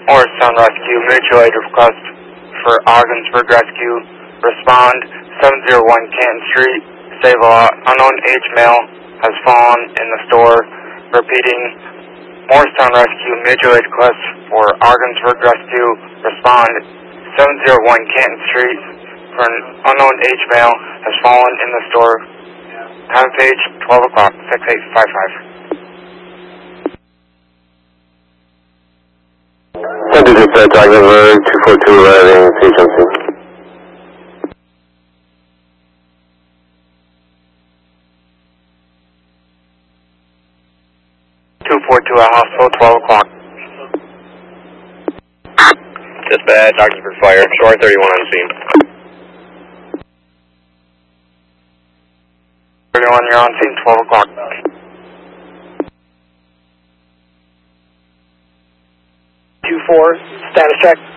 Morristown Rescue, mutual aid request for Ogdensburg Rescue. Respond 701 Canton Street. Save a lot. Unknown age male has fallen in the store. Repeating, Morristown Rescue, mutual aid request for Ogdensburg Rescue. Respond 701 Canton Street for an unknown age male has fallen in the store. Time page 12 o'clock, 6855. Tag number 242 arriving CHMC. 242 at hospital, 12 o'clock. Dispatch, Ogdensburg Fire, Shore 31 on scene. 31, you're on scene, 12 o'clock. 2-4, status check.